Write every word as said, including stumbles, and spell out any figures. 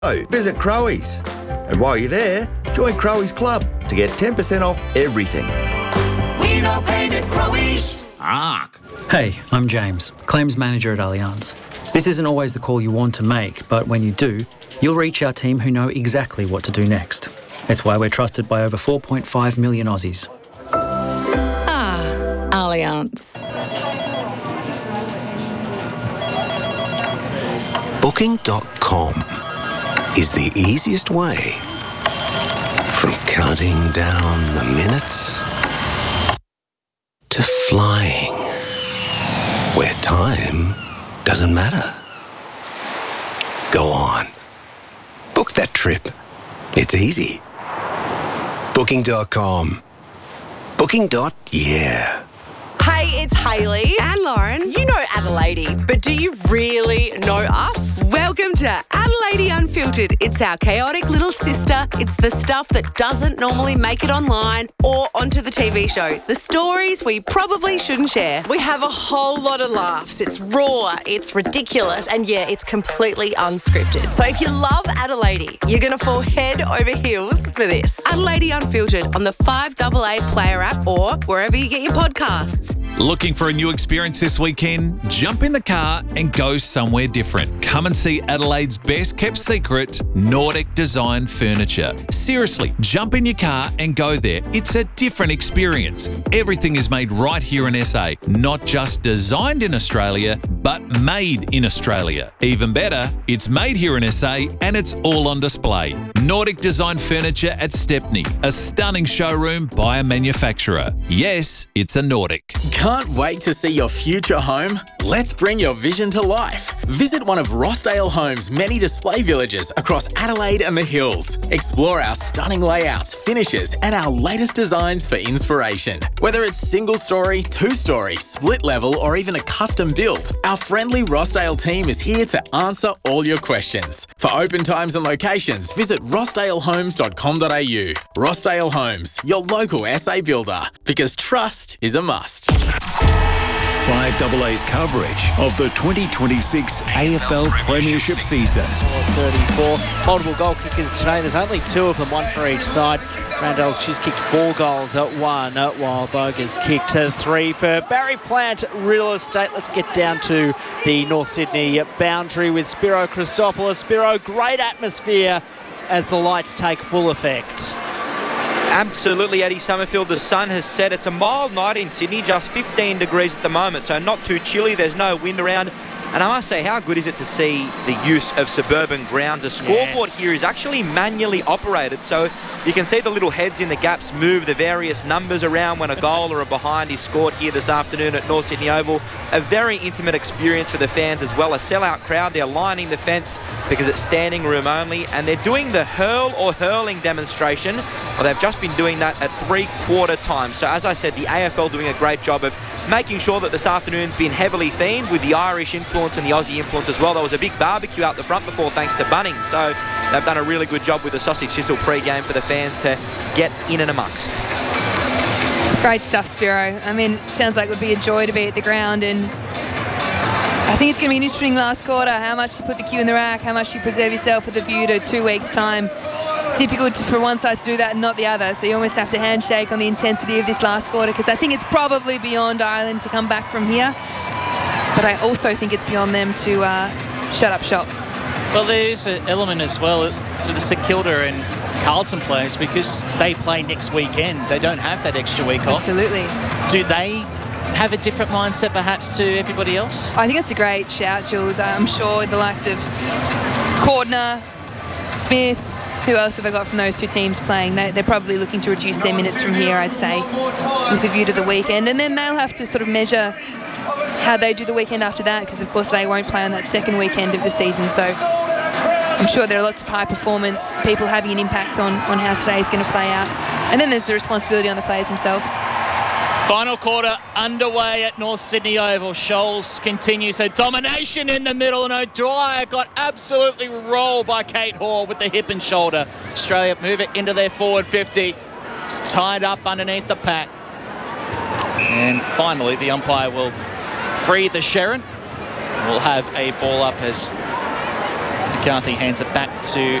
Oh, visit Crowies. And while you're there, join Crowies Club to get ten percent off everything. We know paint at Crowies. Ark. Hey, I'm James, Claims Manager at Allianz. This isn't always the call you want to make, but when you do, you'll reach our team who know exactly what to do next. It's why we're trusted by over four point five million Aussies. Ah, Allianz. Booking dot com is the easiest way from counting down the minutes to flying where time doesn't matter. Go on. Book that trip. It's easy. Booking dot com. Booking. Yeah. Hey, it's Hayley and Lauren. You know Adelaide, but do you really know us? Welcome to Adelaide Unfiltered. It's our chaotic little sister. It's the stuff that doesn't normally make it online or onto the T V show. The stories we probably shouldn't share. We have a whole lot of laughs. It's raw, it's ridiculous, and yeah, it's completely unscripted. So if you love Adelaide, you're going to fall head over heels for this. Adelaide Unfiltered on the five A A Player app or wherever you get your podcasts. Looking for a new experience this weekend? Jump in the car and go somewhere different. Come and see Adelaide's best kept secret, Nordic Design Furniture. Seriously, jump in your car and go there. It's a different experience. Everything is made right here in S A. Not just designed in Australia, but made in Australia. Even better, it's made here in S A and it's all on display. Nordic Design Furniture at Stepney, a stunning showroom by a manufacturer. Yes, it's a Nordic. Can't wait to see your future home? Let's bring your vision to life. Visit one of Rossdale Homes' many display villages across Adelaide and the Hills. Explore our stunning layouts, finishes, and our latest designs for inspiration. Whether it's single story, two story, split level, or even a custom build, our friendly Rossdale team is here to answer all your questions. For open times and locations, visit rossdale homes dot com dot a u. Rossdale Homes, your local S A builder, because trust is a must. five A A's coverage of the twenty twenty-six A F L Premiership season. thirty-four. Multiple goal kickers today. There's only two of them, one for each side. Randall's, she's kicked four goals at one, while Boger's kicked three for Barry Plant Real Estate. Let's get down to the North Sydney boundary with Spiro Christopoulos. Spiro, great atmosphere as the lights take full effect. Absolutely, Eddie Summerfield. The sun has set. It's a mild night in Sydney, just fifteen degrees at the moment, so not too chilly. There's no wind around. And I must say, how good is it to see the use of suburban grounds? The scoreboard Yes. here is actually manually operated, so you can see the little heads in the gaps move the various numbers around when a goal or a behind is scored here this afternoon at North Sydney Oval. A very intimate experience for the fans as well. A sellout crowd. They're lining the fence because it's standing room only, and they're doing the hurl or hurling demonstration. Well, they've just been doing that at three-quarter time. So as I said, the A F L doing a great job of making sure that this afternoon's been heavily themed with the Irish influence and the Aussie influence as well. There was a big barbecue out the front before thanks to Bunnings, so they've done a really good job with the sausage sizzle pre-game for the fans to get in and amongst. Great stuff, Spiro. I mean, it sounds like it would be a joy to be at the ground, and I think it's going to be an interesting last quarter. How much you put the cue in the rack, how much you preserve yourself with a view to two weeks' time. Difficult to, for one side to do that and not the other, so you almost have to handshake on the intensity of this last quarter, because I think it's probably beyond Ireland to come back from here, but I also think it's beyond them to uh, shut up shop. Well, there is an element as well for the St Kilda and Carlton players, because they play next weekend. They don't have that extra week off. Absolutely. Do they have a different mindset perhaps to everybody else? I think it's a great shout, Jules. I'm sure the likes of Cordner, Smith, who else have I got from those two teams playing? They, they're probably looking to reduce their minutes from here, I'd say, with a view to the weekend. And then they'll have to sort of measure how they do the weekend after that, because, of course, they won't play on that second weekend of the season. So I'm sure there are lots of high performance people having an impact on, on how today is going to play out. And then there's the responsibility on the players themselves. Final quarter underway at North Sydney Oval. Scholes continues her domination in the middle, and O'Dwyer got absolutely rolled by Kate Hall with the hip and shoulder. Australia move it into their forward fifty. It's tied up underneath the pack. And finally, the umpire will free the Sherrin. We'll have a ball up as McCarthy hands it back to